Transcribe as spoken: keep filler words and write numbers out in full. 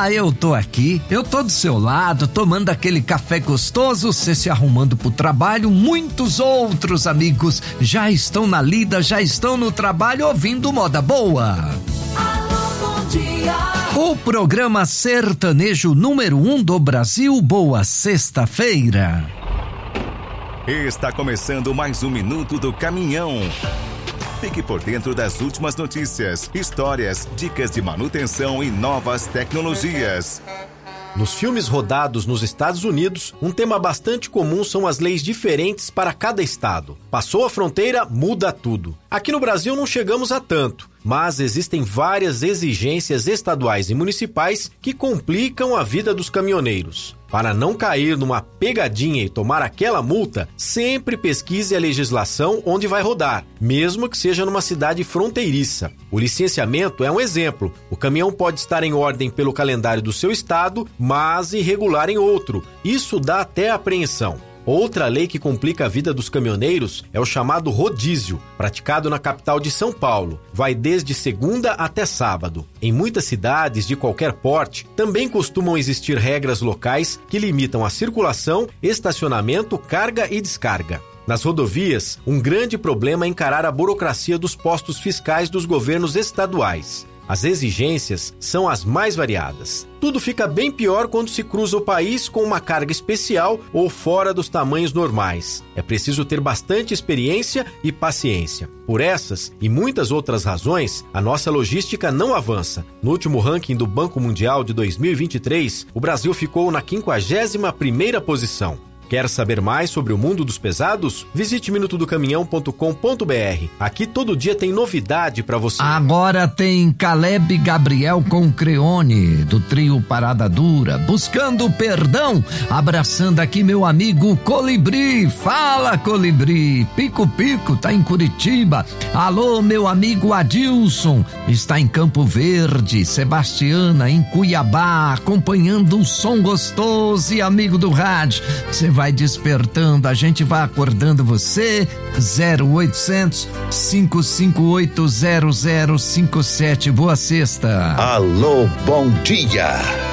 Ah, eu tô aqui, eu tô do seu lado, tomando aquele café gostoso, você se arrumando pro trabalho. Muitos outros amigos já estão na lida, já estão no trabalho ouvindo Moda Boa. Alô, bom dia. O programa sertanejo número um do Brasil. Boa sexta-feira. Está começando mais um Minuto do Caminhão. Fique por dentro das últimas notícias, histórias, dicas de manutenção e novas tecnologias. Nos filmes rodados nos Estados Unidos, um tema bastante comum são as leis diferentes para cada estado. Passou a fronteira, muda tudo. Aqui no Brasil não chegamos a tanto, mas existem várias exigências estaduais e municipais que complicam a vida dos caminhoneiros. Para não cair numa pegadinha e tomar aquela multa, sempre pesquise a legislação onde vai rodar, mesmo que seja numa cidade fronteiriça. O licenciamento é um exemplo. O caminhão pode estar em ordem pelo calendário do seu estado, mas irregular em outro. Isso dá até apreensão. Outra lei que complica a vida dos caminhoneiros é o chamado rodízio, praticado na capital de São Paulo. Vai desde segunda até sábado. Em muitas cidades de qualquer porte, também costumam existir regras locais que limitam a circulação, estacionamento, carga e descarga. Nas rodovias, um grande problema é encarar a burocracia dos postos fiscais dos governos estaduais. As exigências são as mais variadas. Tudo fica bem pior quando se cruza o país com uma carga especial ou fora dos tamanhos normais. É preciso ter bastante experiência e paciência. Por essas e muitas outras razões, a nossa logística não avança. No último ranking do Banco Mundial de dois mil e vinte e três, o Brasil ficou na quinquagésima primeira posição. Quer saber mais sobre o mundo dos pesados? Visite minuto do caminhão ponto com ponto b r. Aqui todo dia tem novidade pra você. Agora tem Caleb Gabriel com Creone, do trio Parada Dura, buscando perdão, abraçando aqui meu amigo Colibri. Fala, Colibri. Pico Pico tá em Curitiba. Alô, meu amigo Adilson, está em Campo Verde. Sebastiana em Cuiabá, acompanhando um som gostoso. E amigo do rádio, você vai despertando, a gente vai acordando você. Zero oitocentos, cinco cinco oito, zero zero cinco sete. Boa sexta. Alô, bom dia.